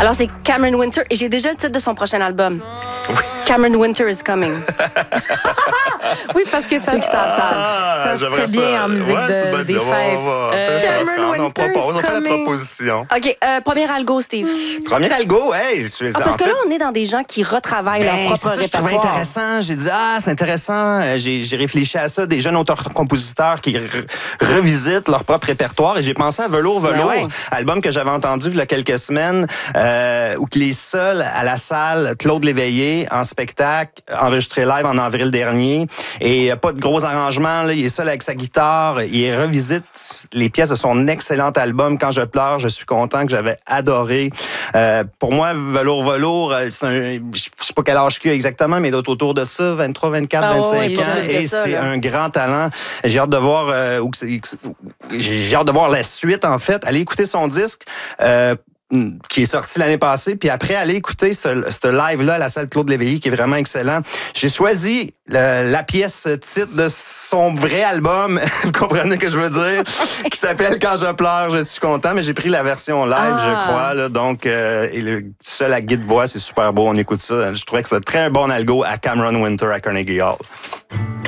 Alors, c'est Cameron Winter et j'ai déjà le titre de son prochain album. Oui. Cameron Winter is coming. Oui, parce que ça, Ceux qui savent, ça se fait bien en musique des fêtes. Cameron Winter is on fait la coming. proposition. OK, premier algo, Steve. Premier algo, hey, Parce que là, on est dans des gens qui retravaillent leur propre c'est ça, je trouvais répertoire. intéressant. J'ai dit, c'est intéressant. J'ai réfléchi à ça. Des jeunes auteurs-compositeurs qui revisitent leur propre répertoire. Et j'ai pensé à Velours, ouais. album que j'avais entendu il y a quelques semaines, où il est seul à la salle, Claude Léveillé, en spectacle, enregistré live en avril dernier. Et pas de gros arrangements. Là. Il est seul avec sa guitare. Il revisite les pièces de son excellent album, Quand je pleure, je suis content, que j'avais adoré. Pour moi, Velours, c'est je sais pas quel âge qu'il a exactement, mais il doit être autour de ça, 23, 24, 25 oui, ans. et C'est un grand talent. J'ai hâte de voir j'ai hâte de voir la suite, en fait. Allez écouter son disque. Qui est sorti l'année passée, puis après, aller écouter ce live-là à la salle Claude Léveillé, qui est vraiment excellent. J'ai choisi la pièce titre de son vrai album, vous comprenez ce que je veux dire, qui s'appelle Quand je pleure, je suis content, mais j'ai pris la version live, je crois, là, donc, et seul à guide-voix, c'est super beau, on écoute ça. Je trouvais que c'était très bon algo à Cameron Winter à Carnegie Hall.